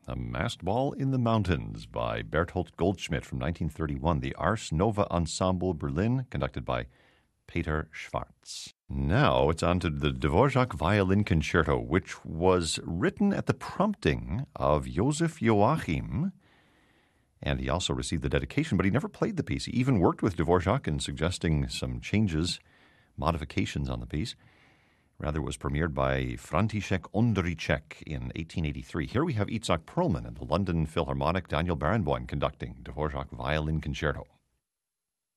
A Masked Ball in the Mountains by Bertolt Goldschmidt from 1931. The Ars Nova Ensemble Berlin, conducted by Peter Schwarz. Now it's on to the Dvorak Violin Concerto, which was written at the prompting of Joseph Joachim, and he also received the dedication, but he never played the piece. He even worked with Dvorak in suggesting some changes, modifications on the piece. Rather, it was premiered by František Ondříček in 1883. Here we have Itzhak Perlman and the London Philharmonic, Daniel Barenboim conducting Dvorak Violin Concerto.